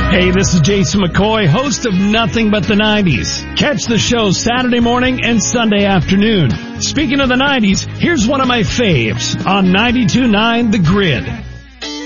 Hey, this is Jason McCoy, host of Nothing But the 90s. Catch the show Saturday morning and Sunday afternoon. Speaking of the 90s, here's one of my faves on 92.9 The Grid.